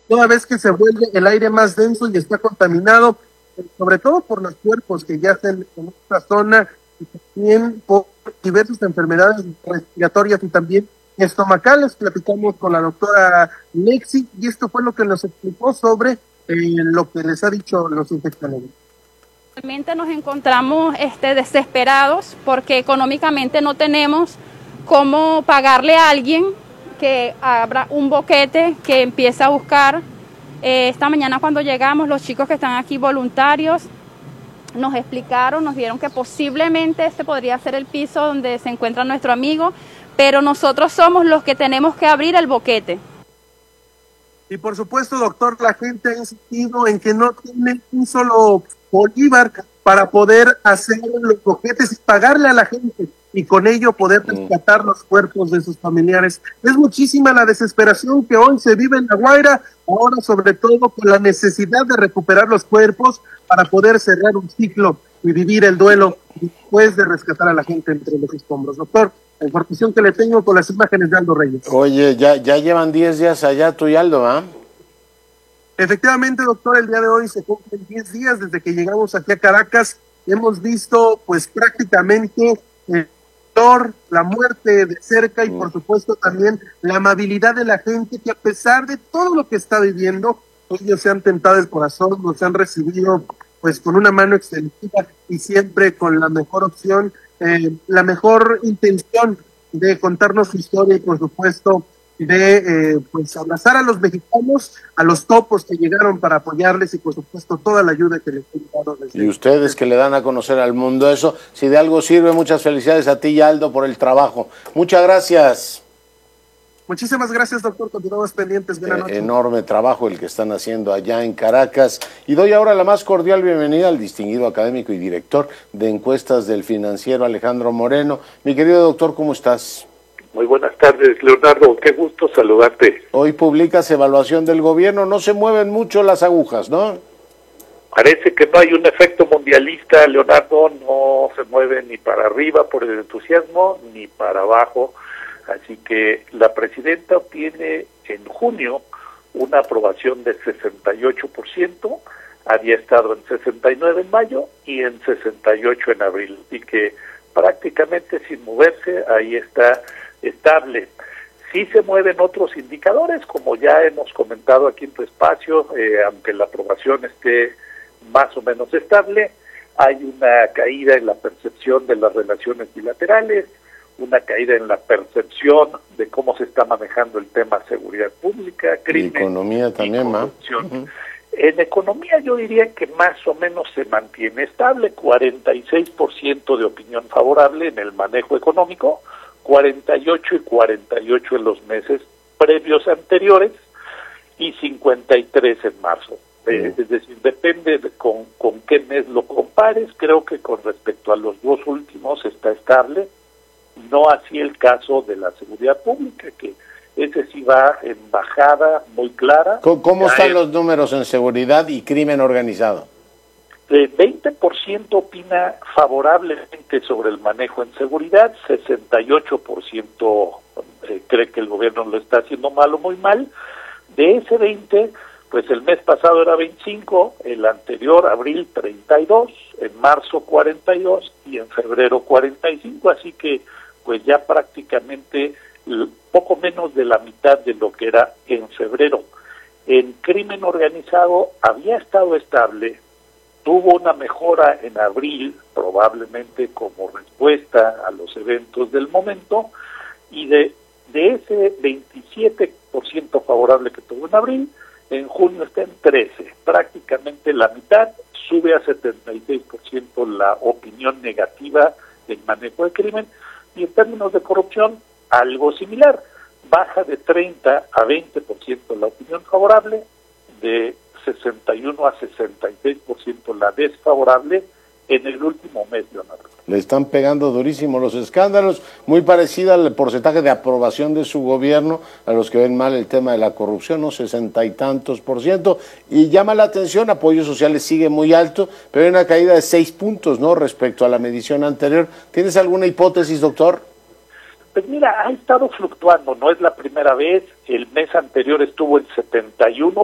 toda vez que se vuelve el aire más denso y está contaminado, sobre todo por los cuerpos que yacen en esta zona y también por diversas enfermedades respiratorias y también estomacales. Platicamos con la doctora Lexi y esto fue lo que nos explicó sobre lo que les ha dicho los infectólogos. Realmente nos encontramos desesperados porque económicamente no tenemos cómo pagarle a alguien que abra un boquete, que empiece a buscar. Esta mañana cuando llegamos, los chicos que están aquí voluntarios nos explicaron, nos dieron que posiblemente este podría ser el piso donde se encuentra nuestro amigo, pero nosotros somos los que tenemos que abrir el boquete. Y por supuesto, doctor, la gente ha insistido en que no tiene un solo bolívar para poder hacer los boquetes y pagarle a la gente y con ello poder rescatar los cuerpos de sus familiares. Es muchísima la desesperación que hoy se vive en La Guaira, ahora sobre todo con la necesidad de recuperar los cuerpos para poder cerrar un ciclo y vivir el duelo después de rescatar a la gente entre los escombros. Doctor, la información que le tengo con las imágenes de Aldo Reyes. Oye, ya llevan 10 días allá tú y Aldo, ¿ah? Efectivamente, doctor, el día de hoy se cumplen 10 días desde que llegamos aquí a Caracas. Hemos visto, pues, prácticamente el dolor, la muerte de cerca y, por supuesto, también la amabilidad de la gente que, a pesar de todo lo que está viviendo, ellos se han tentado el corazón, nos han recibido, pues, con una mano extendida y siempre con la mejor opción, la mejor intención de contarnos su historia y, por supuesto, de pues abrazar a los mexicanos, a los topos que llegaron para apoyarles y por supuesto toda la ayuda que les han dado. Y ustedes que le dan a conocer al mundo eso, si de algo sirve, muchas felicidades a ti y Aldo por el trabajo. Muchas gracias. Muchísimas gracias, doctor, continuamos pendientes. Buenas noches. Enorme trabajo el que están haciendo allá en Caracas. Y doy ahora la más cordial bienvenida al distinguido académico y director de encuestas del Financiero, Alejandro Moreno. Mi querido doctor, ¿cómo estás? Muy buenas tardes, Leonardo, qué gusto saludarte. Hoy publicas evaluación del gobierno, no se mueven mucho las agujas, ¿no? Parece que no hay un efecto mundialista, Leonardo, no se mueve ni para arriba por el entusiasmo, ni para abajo, así que la presidenta obtiene en junio una aprobación de 68%, había estado en 69 en mayo y en 68 en abril, así que prácticamente sin moverse, ahí está estable. Sí se mueven otros indicadores, como ya hemos comentado aquí en tu espacio, aunque la aprobación esté más o menos estable, hay una caída en la percepción de las relaciones bilaterales, una caída en la percepción de cómo se está manejando el tema seguridad pública, crimen, y economía también, corrupción. En economía yo diría que más o menos se mantiene estable, 46% de opinión favorable en el manejo económico, 48 y 48 en los meses previos anteriores y 53 en marzo. Es decir, depende de con qué mes lo compares. Creo que con respecto a los dos últimos está estable, no así el caso de la seguridad pública, que ese sí va en bajada muy clara. ¿Cómo están los números en seguridad y crimen organizado? 20% opina favorablemente sobre el manejo en seguridad, 68% cree que el gobierno lo está haciendo mal o muy mal. De ese 20, pues el mes pasado era 25, el anterior, abril, 32, en marzo 42 y en febrero 45, así que pues ya prácticamente poco menos de la mitad de lo que era en febrero. En crimen organizado había estado estable, tuvo una mejora en abril, probablemente como respuesta a los eventos del momento, y de ese 27% favorable que tuvo en abril, en junio está en 13%, prácticamente la mitad, sube a 76% la opinión negativa del manejo de crimen, y en términos de corrupción, algo similar, baja de 30 a 20% la opinión favorable, de 61 a 66% la desfavorable en el último mes, Leonardo. Le están pegando durísimo los escándalos, muy parecida al porcentaje de aprobación de su gobierno a los que ven mal el tema de la corrupción, ¿no? 60 y tantos %, y llama la atención, apoyos sociales sigue muy alto, pero hay una caída de 6 puntos, ¿no?, respecto a la medición anterior. ¿Tienes alguna hipótesis, doctor? Pues mira, ha estado fluctuando, no es la primera vez, el mes anterior estuvo en 71,